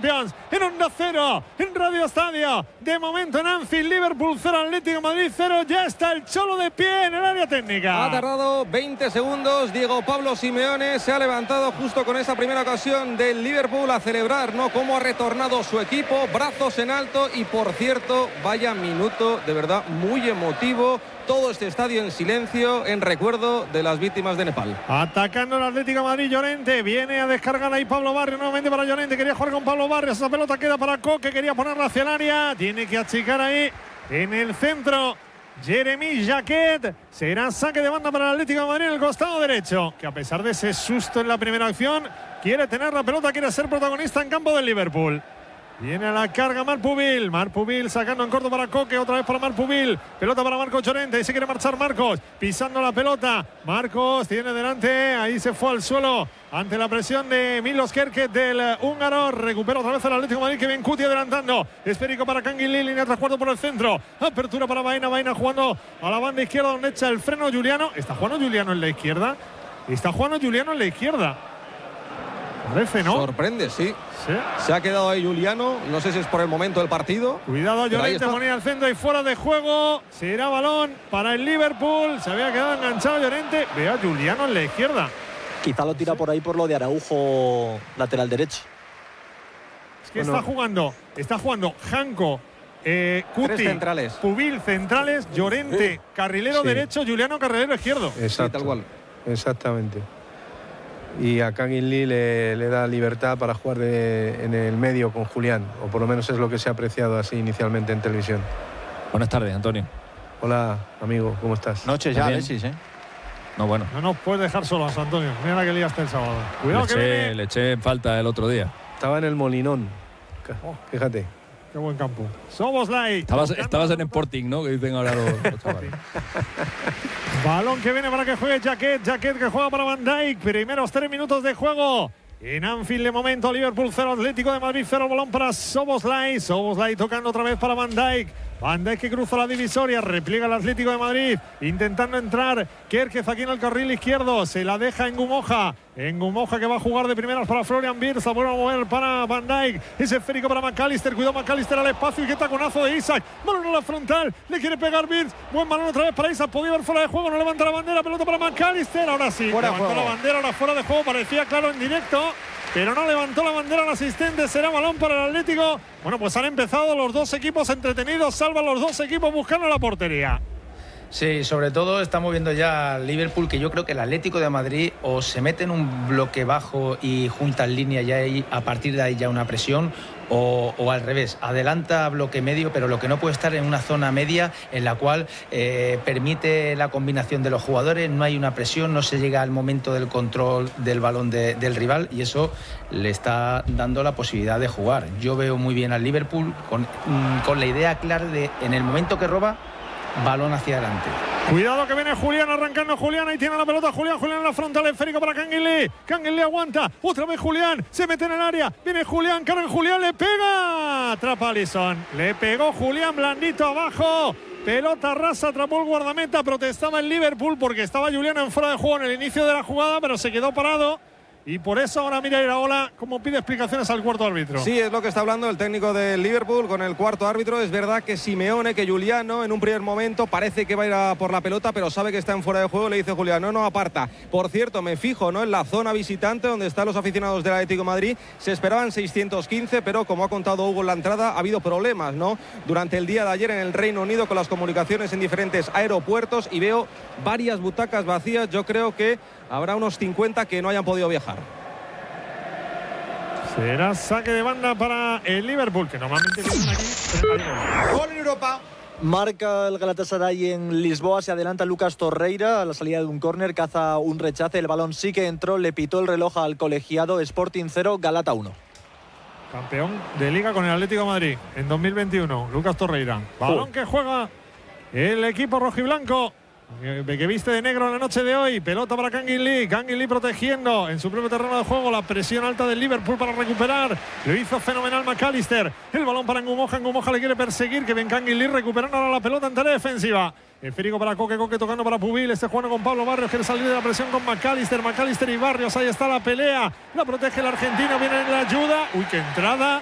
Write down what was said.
Champions, en Onda Cero, en Radio Estadio. De momento en Anfield, Liverpool 0, Atlético de Madrid 0. Ya está el Cholo de pie en el área técnica. Ha tardado 20 segundos. Diego Pablo Simeone se ha levantado justo con esa primera ocasión del Liverpool a celebrar, ¿no?, cómo ha retornado su equipo, brazos en alto. Y por cierto, vaya minuto de verdad muy emotivo. Todo este estadio en silencio en recuerdo de las víctimas de Nepal. Atacando el Atlético de Madrid, Llorente. Viene a descargar ahí Pablo Barrios nuevamente para Llorente. Quería jugar con Pablo Barrios. Esa pelota queda para Coque. Quería ponerla hacia el área. Tiene que achicar ahí en el centro Jeremy Jacquet. Será saque de banda para el Atlético de Madrid en el costado derecho, que a pesar de ese susto en la primera acción, quiere tener la pelota, quiere ser protagonista en campo del Liverpool. Viene a la carga Marpubil. Marpubil sacando en corto para Coque. Otra vez para Marpubil. Pelota para Marcos Llorente. Ahí se quiere marchar Marcos. Pisando la pelota. Marcos tiene delante. Ahí se fue al suelo ante la presión de Milos Kerkez del húngaro. Recupera otra vez el Atlético de Madrid, que Bencuti adelantando. Esférico para Kangin Lee. Línea tras cuarto por el centro. Apertura para Baena. Baena jugando a la banda izquierda donde echa el freno Juliano. ¿Está jugando Juliano en la izquierda? Está jugando Juliano en la izquierda. Parece, ¿no? Sorprende, sí. Se ha quedado ahí Juliano. No sé si es por el momento del partido. Cuidado, Llorente ponía al centro y fuera de juego. Será balón para el Liverpool. Se había quedado enganchado Llorente. Ve a Juliano en la izquierda. Quizá lo tira por ahí por lo de Araujo, lateral derecho. Es que está jugando Janko, Cuti, centrales. Pubil centrales, Llorente carrilero derecho, Juliano carrilero izquierdo. Exacto, sí, tal cual. Exactamente. Y a Kangin Lee le da libertad para jugar en el medio con Julián, o por lo menos es lo que se ha apreciado así inicialmente en televisión. Buenas tardes, Antonio. Hola, amigo, ¿cómo estás? Noches ya, Alexis, ¿eh? No, bueno. No nos puedes dejar solos, Antonio. Mira la que liaste el sábado. Cuidado le eché en falta el otro día. Estaba en el Molinón, fíjate. Qué buen campo. Soboslai. Estabas en Sporting, ¿no? Que dicen ahora los chavales. Balón que viene para que juegue Jacquet. Jacquet que juega para Van Dijk. Primeros 3 minutos de juego. En Anfield de momento, Liverpool 0, Atlético de Madrid 0. Balón para Soboslai. Soboslai tocando otra vez para Van Dijk. Van Dijk que cruza la divisoria, repliega el Atlético de Madrid, intentando entrar Kerkez aquí en el carril izquierdo, se la deja en Gumoja que va a jugar de primeras para Florian Wirtz, vuelve a mover para Van Dijk, ese esférico para McAllister, cuidado McAllister al espacio y qué taconazo de Isaac, balón a la frontal, le quiere pegar Wirtz, buen balón otra vez para Isaac, podía haber fuera de juego, no levanta la bandera, pelota para McAllister, ahora sí, levantó la bandera, ahora fuera de juego, parecía claro en directo, pero no levantó la bandera el asistente, será balón para el Atlético. Bueno, pues han empezado los dos equipos entretenidos, salvan los dos equipos buscando la portería. Sí, sobre todo estamos viendo ya al Liverpool, que yo creo que el Atlético de Madrid o se mete en un bloque bajo y junta en línea ya ahí, a partir de ahí ya una presión, o al revés, adelanta bloque medio, pero lo que no puede estar en una zona media en la cual permite la combinación de los jugadores, no hay una presión, no se llega al momento del control del balón del rival y eso le está dando la posibilidad de jugar. Yo veo muy bien al Liverpool con la idea clara de en el momento que roba, balón hacia adelante. Cuidado que viene Julián, arrancando Julián, ahí tiene la pelota Julián en la frontal, esférico para Kangin Lee aguanta, otra vez Julián, se mete en el área, viene Julián, carga en Julián, le pega, atrapa Alisson, le pegó Julián blandito abajo, pelota rasa, atrapó el guardameta, protestaba el Liverpool porque estaba Julián en fuera de juego en el inicio de la jugada, pero se quedó parado. Y por eso ahora mira Iraola cómo pide explicaciones al cuarto árbitro. Sí, es lo que está hablando el técnico del Liverpool con el cuarto árbitro. Es verdad que Simeone, que Juliano en un primer momento parece que va a ir a por la pelota, pero sabe que está en fuera de juego. Le dice Juliano, no aparta. Por cierto, me fijo, ¿no?, en la zona visitante donde están los aficionados del Atlético de Madrid. Se esperaban 615, pero como ha contado Hugo en la entrada, ha habido problemas, ¿no?, durante el día de ayer en el Reino Unido con las comunicaciones en diferentes aeropuertos y veo varias butacas vacías. Yo creo que habrá unos 50 que no hayan podido viajar. Será saque de banda para el Liverpool, que normalmente vienen aquí. Gol en Europa. Marca el Galatasaray en Lisboa, se adelanta Lucas Torreira a la salida de un córner, caza un rechace, el balón sí que entró, le pitó el reloj al colegiado. Sporting 0, Galata 1. Campeón de Liga con el Atlético de Madrid en 2021, Lucas Torreira. Balón que juega el equipo rojiblanco, que viste de negro en la noche de hoy. Pelota para Kangin Lee protegiendo en su propio terreno de juego, la presión alta del Liverpool para recuperar, lo hizo fenomenal McAllister, el balón para Ngumoja le quiere perseguir, que ven Kangin Lee recuperando ahora la pelota en tarea defensiva. Esférico para Coque tocando para Pubil, jugando con Pablo Barrios, quiere salir de la presión con McAllister y Barrios, ahí está la pelea, la protege el argentino, viene en la ayuda, uy, qué entrada